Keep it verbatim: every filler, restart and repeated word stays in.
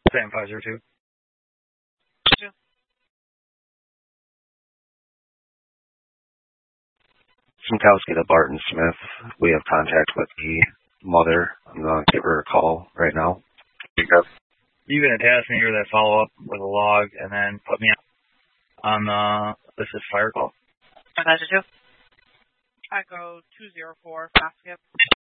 Same five zero two. Two. Smkowski to Barton Smith. We have contact with the mother. I'm going to give her a call right now. You can attach me or that follow up with a log and then put me on the, this is fire call. five zero two. I go two zero four, fast skip.